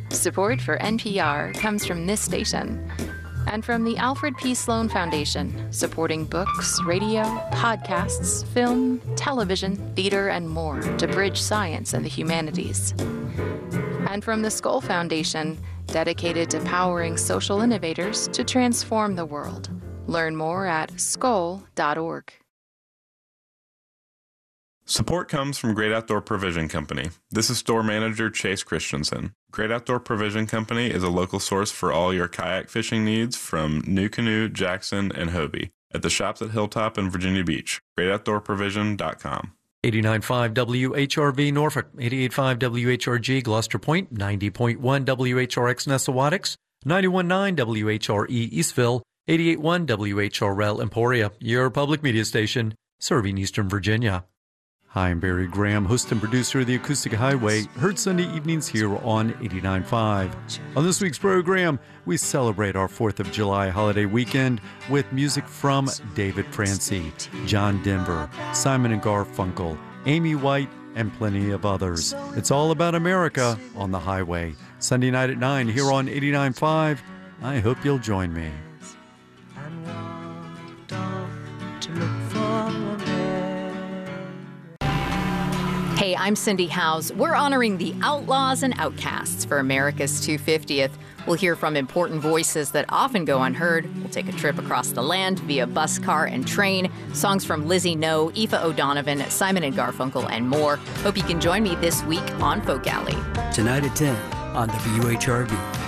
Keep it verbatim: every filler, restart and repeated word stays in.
Support for N P R comes from this station and from the Alfred P. Sloan Foundation, supporting books, radio, podcasts, film, television, theater, and more to bridge science and the humanities. And from the Skoll Foundation, dedicated to powering social innovators to transform the world. Learn more at skoll dot org. Support comes from Great Outdoor Provision Company. This is store manager Chase Christensen. Great Outdoor Provision Company is a local source for all your kayak fishing needs from NuCanoe, Jackson, and Hobie at the shops at Hilltop and Virginia Beach. great outdoor provision dot com. eighty-nine point five W H R V Norfolk, eighty-eight point five W H R G Gloucester Point, ninety point one W H R X Nessawadox, ninety-one point nine W H R E Eastville, eighty-eight point one W H R L Emporia, your public media station serving Eastern Virginia. Hi, I'm Barry Graham, host and producer of the Acoustic Highway, heard Sunday evenings here on eighty-nine point five. On this week's program, we celebrate our fourth of July holiday weekend with music from David Francie, John Denver, Simon and Garfunkel, Amy White, and plenty of others. It's all about America on the highway. Sunday night at nine here on eighty-nine point five. I hope you'll join me. Hey, I'm Cindy Howes. We're honoring the outlaws and outcasts for America's two hundred fiftieth. We'll hear from important voices that often go unheard. We'll take a trip across the land via bus, car, and train. Songs from Lizzie No, Aoife O'Donovan, Simon and Garfunkel, and more. Hope you can join me this week on Folk Alley. Tonight at ten on W H R V.